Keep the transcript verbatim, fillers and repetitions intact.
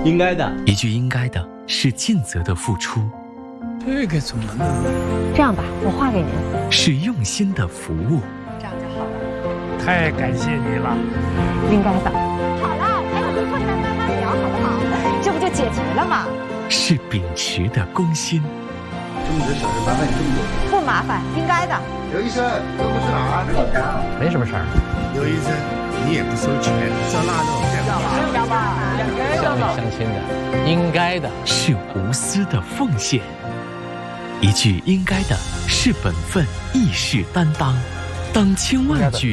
应该的。 一句应该的是尽责的付出， 这个怎么能？ 这样吧，我画给您。 是用心的服务。 这样就好了。 太感谢你了。 应该的。好了，还有一会再慢慢聊，好不好？这不就解决了吗？ 是秉持的公心。 中午的小事麻烦你这么多。 不麻烦，应该的。 刘医生，这不是哪儿？ 没什么事儿。 刘医生，你也不收钱，烧腊肉这样。 这样吧， 相亲相亲的，应该的。 是无私的奉献。一句应该的是本分，义士担当。当千万句